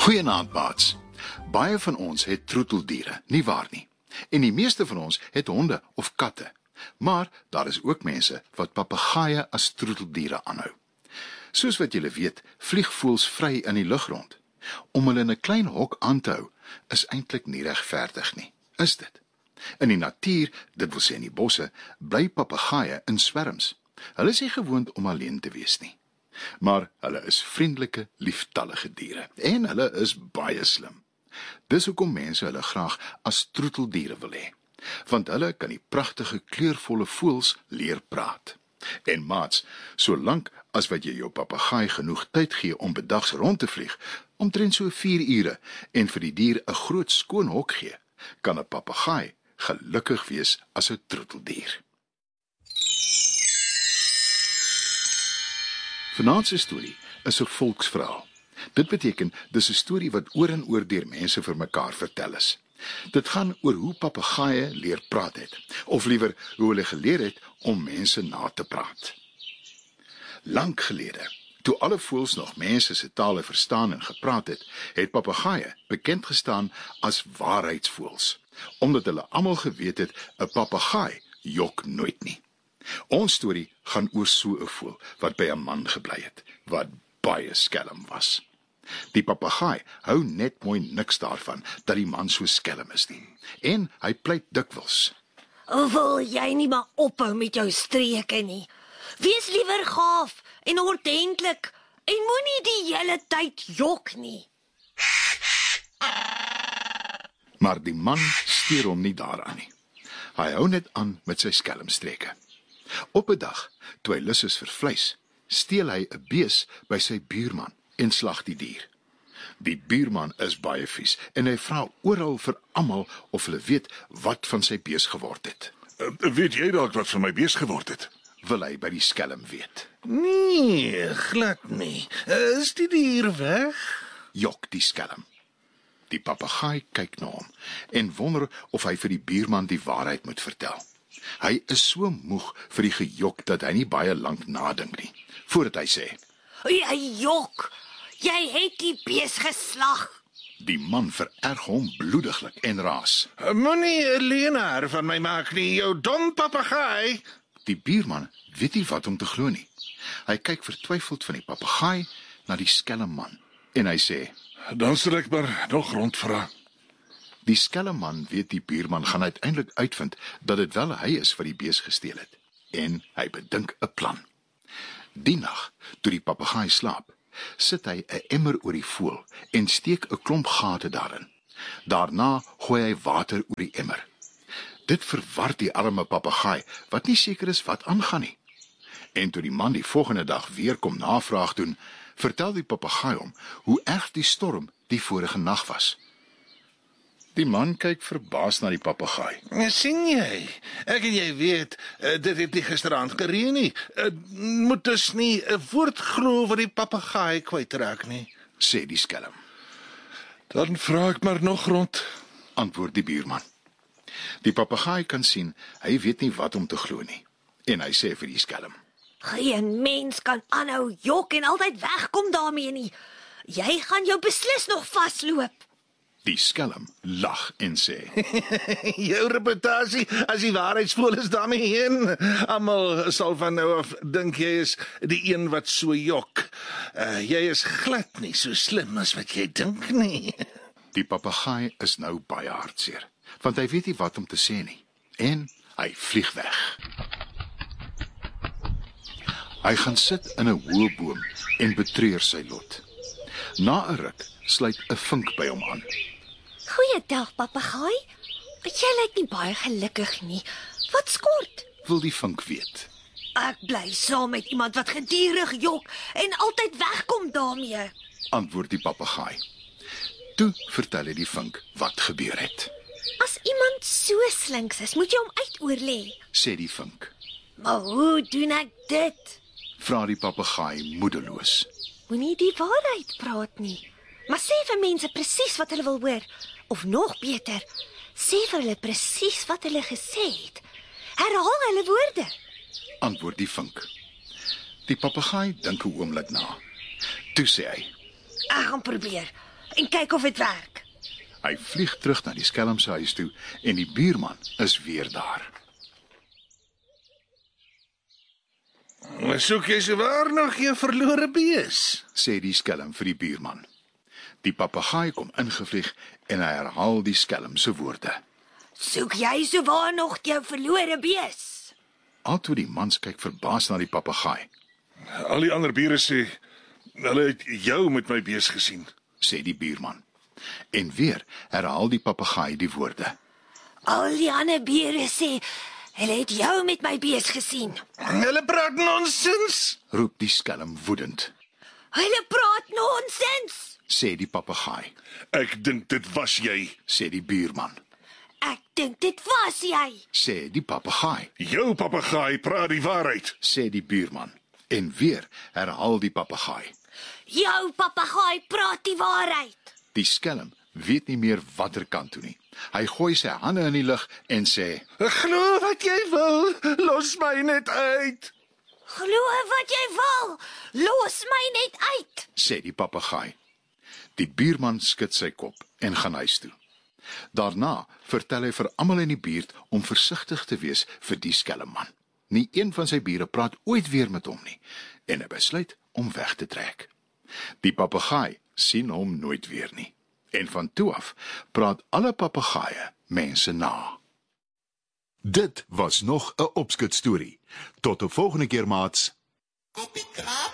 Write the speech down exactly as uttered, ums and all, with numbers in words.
Goeienaand, maats. Baie van ons het troeteldiere, nie waar nie? En die meeste van ons het honde of katte. Maar daar is ook mense wat papegaaie as troeteldiere aanhou. Soos wat julle weet, vlieg voëls vry in die lug rond. Om hulle in 'n klein hok aan te hou, is eintlik nie regverdig nie. Is dit? In die natuur, dit wil sê in die bosse, bly papegaaie in swerms. Hulle is nie gewoond om alleen te wees nie. Maar hulle is vriendelike, lieftallige diere en hulle is baie slim. Dis hoekom mense hulle graag as troeteldiere wil hê, want hulle kan die pragtige kleurvolle voëls leer praat. En maats, solank as wat jy jou papegaai genoeg tyd gee om bedags rond te vlieg, omtrent so vier ure, en vir die dier 'n groot skoon hok gee, kan 'n papegaai gelukkig wees as 'n troeteldier. Vanaand se storie is 'n volksverhaal. Dit beteken dis 'n storie wat oor en oor deur mense vir mekaar vertel is. Dit gaan oor hoe papegaaie leer praat het, of liewer hoe hulle geleer het om mense na te praat. Lank gelede, toe alle voëls nog mense se tale verstaan en gepraat het, het papegaaie bekend gestaan as waarheidsvoëls, omdat hulle almal geweet het 'n papegaai jok nooit nie. Ons storie gaan oor so 'n voël wat by 'n man gebly het, wat baie skelm was. Die papegaai hou net mooi niks daarvan dat die man so skelm is nie. En hy pleit dikwels: "Wil jy nie maar ophou met jou streke nie? Wees liewer gaaf en ordentlik en moenie die hele tyd jok nie." Maar die man steur hom nie daaraan nie. Hy hou net aan met sy skelmstreke. Op 'n dag, toe hy lus is vir vleis, steel hy 'n bees by sy buurman en slag die dier. Die buurman is baie vies en hy vra oral vir almal of hulle weet wat van sy bees geword het. Uh, weet jy dalk wat van my bees geword het? Wil hy by die skelm weet. Nee, glad nie. Is die dier weg? Jok die skelm. Die papegaai kyk na hom en wonder of hy vir die buurman die waarheid moet vertel. Hy is so moeg vir die gejok dat hy nie baie lank nadink nie, voordat hy sê: "Jy jok, jy het die bees geslag." Die man vererg hom bloediglik en raas. Moenie 'n leenaar van my maak nie, jou dom papegaai. Die buurman weet nie wat om te glo nie. Hy kyk vertwyfeld van die papegaai na die skelm man en hy sê: Dan sal ek maar nog rondvra. Die skelm man weet die buurman gaan uiteindelik uitvind dat dit wel hy is wat die bees gesteel het. En hy bedink 'n plan. Die nag, toe die papegaai slaap, sit hy 'n emmer oor die voël en steek 'n klomp gate daarin. Daarna gooi hy water oor die emmer. Dit verwar die arme papegaai wat nie seker is wat aangaan nie. En toe die man die volgende dag weer kom navraag doen, vertel die papegaai hom hoe erg die storm die vorige nag was. Die man kyk verbaas na die papegaai. Sien jy? Ek en jy weet, dit het nie gisteraand gereën nie. Moet dus nie 'n woord glo wat die papegaai kwytraak nie, Sê die skelm. Dan vra ek maar nog rond, Antwoord die buurman. Die papegaai kan sien, hy weet nie wat om te glo nie. En hy sê vir die skelm: "Geen mens kan aanhou jok en altyd wegkom daarmee nie. Jy gaan jou beslis nog vasloop." Die skelm lag en sê: Jou reputasie as die waarheidsvoël is daarmee heen. Almal sal van nou af dink jy is die een wat so jok. Uh, jy is glad nie so slim as wat jy dink nie. Die papegaai is nou baie hartseer, want hy weet nie wat om te sê nie. En hy vlieg weg. Hy gaan sit in 'n hoë boom en betreur sy lot. Na 'n ruk sluit 'n vink by hom aan. "Goeiedag, papegaai. Jy lyk nie baie gelukkig nie. Wat skort?" Wil die vink weet. "Ek bly saam met iemand wat gedurig jok en altyd wegkom daarmee." Antwoord die papegaai. Toe vertel hy die vink wat gebeur het. "As iemand so slinks is, moet jy hom uitoorlê." Sê die vink. "Maar hoe doen ek dit?" Vra die papegaai moedeloos. "Moenie die waarheid praat nie. Maar sê vir mense presies wat hulle wil hoor. Of nog beter, sê vir hulle presies wat hulle gesê het. Herhaal hulle woorde." Antwoord die vink. Die papegaai dink 'n oomblik na. Toe sê hy: "Ek gaan probeer. en kyk of dit werk. Hy vlieg terug na die skelm se huis toe en die buurman is weer daar. Soek jy sowaar nog jou verlore bees? Sê die skelm vir die buurman. Die papegaai kom ingevlieg en hy herhaal die skelm se woorde. Soek jy sowaar nog jou verlore bees? Altoe die mans kyk verbaas na die papegaai, Al die ander bure sê hulle het jou met my bees gesien. sê die buurman. En weer herhaal die papegaai die woorde. Al die ander bure sê, hulle het jou met my bees gesien. Hulle praat nonsens. Roep die skelm woedend, Hulle praat nonsens. sê die papegaai, Ek dink dit was jy. sê die buurman, Ek dink dit was jy. sê die papegaai, Jou papegaai praat die waarheid. sê die buurman. En weer herhaal die papegaai. Jou papegaai praat die waarheid. Die skelm weet nie meer watter kant toe nie. Hy gooi sy hande in die lug en sê, Glo wat jy wil, los my net uit. Glo wat jy wil, los my net uit. sê die papegaai. Die buurman skud sy kop en gaan huis toe. Daarna vertel hy vir almal in die buurt om versigtig te wees vir die skelmman. Nie een van sy bure praat ooit weer met hom nie en hy besluit om weg te trek. Die papegaai sien hom nooit weer nie. En van toe af praat alle papegaaie mense na. Dit was nog 'n opskut storie. Tot 'n volgende keer, maats. Kopie kraak.